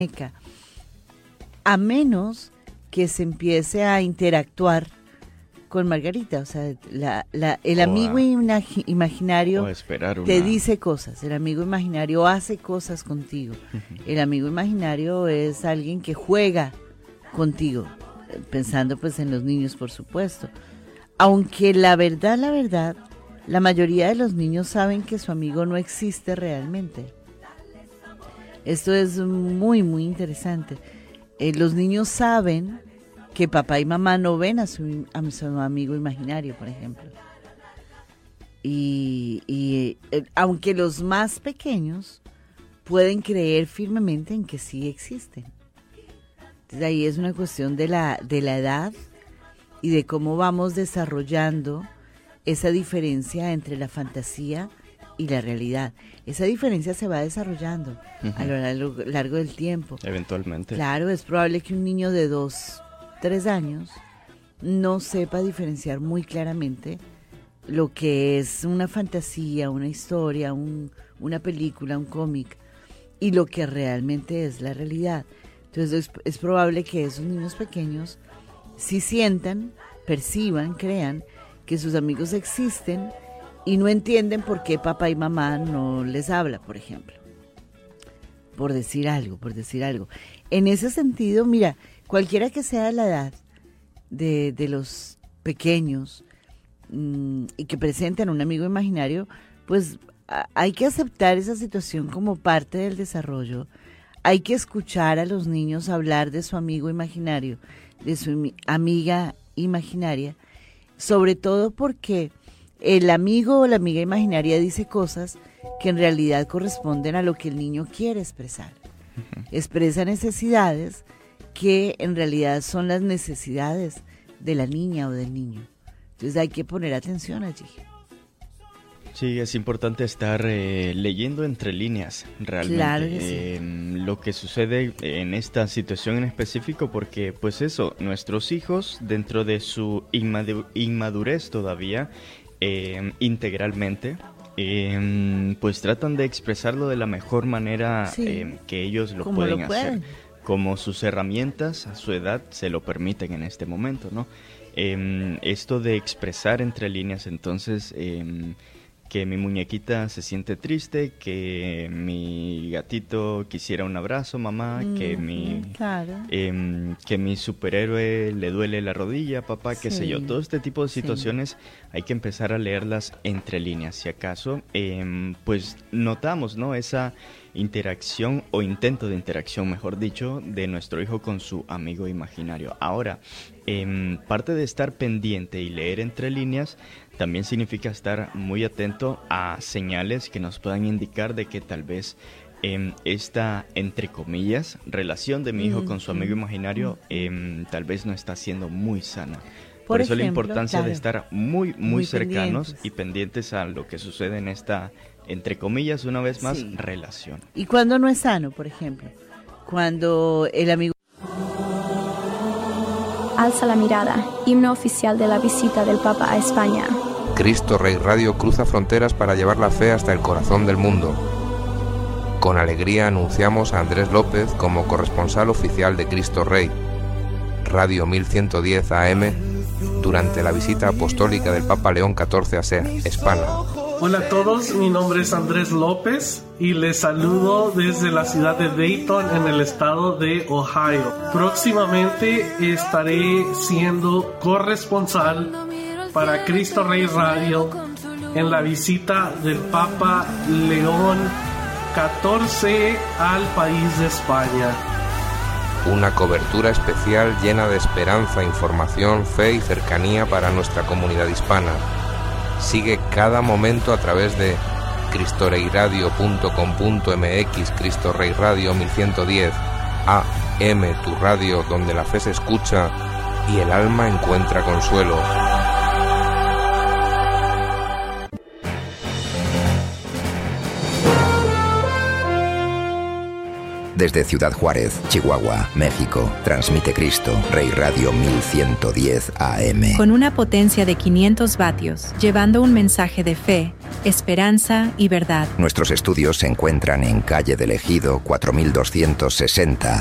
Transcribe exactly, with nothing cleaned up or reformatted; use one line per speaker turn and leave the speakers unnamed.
a menos que se empiece a interactuar con Margarita, o sea, la, la, el
o
amigo
a,
imagi- imaginario
una...
te dice cosas, el amigo imaginario hace cosas contigo, uh-huh. El amigo imaginario es alguien que juega contigo, pensando pues en los niños, por supuesto, aunque la verdad, la verdad, la mayoría de los niños saben que su amigo no existe realmente. Esto es muy, muy interesante. Eh, los niños saben que papá y mamá no ven a su, a su amigo imaginario, por ejemplo. Y, y eh, aunque los más pequeños pueden creer firmemente en que sí existen. Entonces ahí es una cuestión de la, de la edad y de cómo vamos desarrollando esa diferencia entre la fantasía y la realidad. Esa diferencia se va desarrollando uh-huh. a lo largo, largo del tiempo.
Eventualmente.
Claro, es probable que un niño de dos, tres años no sepa diferenciar muy claramente lo que es una fantasía, una historia, un, una película, un cómic y lo que realmente es la realidad. Entonces es, es probable que esos niños pequeños sí sientan, perciban, crean que sus amigos existen y no entienden por qué papá y mamá no les habla, por ejemplo. Por decir algo, por decir algo. En ese sentido, mira, cualquiera que sea la edad de, de los pequeños mmm, y que presenten un amigo imaginario, pues a, hay que aceptar esa situación como parte del desarrollo. Hay que escuchar a los niños hablar de su amigo imaginario, de su im- amiga imaginaria, sobre todo porque el amigo o la amiga imaginaria dice cosas que en realidad corresponden a lo que el niño quiere expresar. Uh-huh. Expresa necesidades que en realidad son las necesidades de la niña o del niño. Entonces hay que poner atención allí.
Sí, es importante estar eh, leyendo entre líneas realmente
claro que sí.
eh, lo que sucede en esta situación en específico, porque pues eso, nuestros hijos dentro de su inmadu- inmadurez todavía, eh, integralmente, eh, pues tratan de expresarlo de la mejor manera
sí.
eh, que ellos lo
Como
pueden
lo pueden.
hacer, como sus herramientas a su edad se lo permiten en este momento, ¿no? Eh, esto de expresar entre líneas, entonces... Eh, que mi muñequita se siente triste, que mi gatito quisiera un abrazo, mamá, mm, que mi
claro.
eh, que mi superhéroe le duele la rodilla, papá, qué sí. sé yo. Todo este tipo de situaciones sí. hay que empezar a leerlas entre líneas. Si acaso, eh, pues notamos, ¿no? Esa interacción o intento de interacción, mejor dicho, de nuestro hijo con su amigo imaginario. Ahora, eh, parte de estar pendiente y leer entre líneas también significa estar muy atento a señales que nos puedan indicar de que tal vez eh, esta, entre comillas, relación de mi hijo mm, con su amigo imaginario eh, tal vez no está siendo muy sana. Por, Por eso ejemplo, la importancia claro, de estar muy, muy, muy cercanos pendientes. y pendientes a lo que sucede en esta, entre comillas, una vez más, sí. relación.
¿Y cuando no es sano, por ejemplo? Cuando el amigo...
Alza la mirada, himno oficial de la visita del Papa a España.
Cristo Rey Radio cruza fronteras para llevar la fe hasta el corazón del mundo. Con alegría anunciamos a Andrés López como corresponsal oficial de Cristo Rey, Radio mil ciento diez A M, durante la visita apostólica del Papa León catorce a España.
Hola a todos, mi nombre es Andrés López y les saludo desde la ciudad de Dayton en el estado de Ohio. Próximamente estaré siendo corresponsal para Cristo Rey Radio en la visita del Papa León catorce al país de España.
Una cobertura especial llena de esperanza, información, fe y cercanía para nuestra comunidad hispana. Sigue cada momento a través de cristoreiradio punto com punto m x, Cristo Rey Radio mil ciento diez A M, tu radio donde la fe se escucha y el alma encuentra consuelo.
Desde Ciudad Juárez, Chihuahua, México, transmite Cristo, Rey Radio mil ciento diez A M.
Con una potencia de quinientos vatios, llevando un mensaje de fe, esperanza y verdad.
Nuestros estudios se encuentran en calle del Ejido cuatro mil doscientos sesenta,